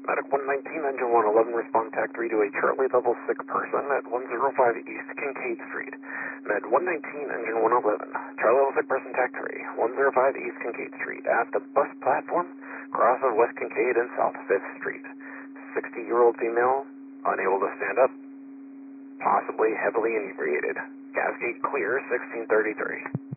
Medic 119, engine 111, respond TAC 3 to a Charlie level sick person at 105 East Kincaid Street. Med 119, engine 111, Charlie level sick person TAC 3, 105 East Kincaid Street, at the bus platform, cross of West Kincaid and South 5th Street. 60-year-old female, unable to stand up, possibly heavily inebriated. Gas gate clear, 1633.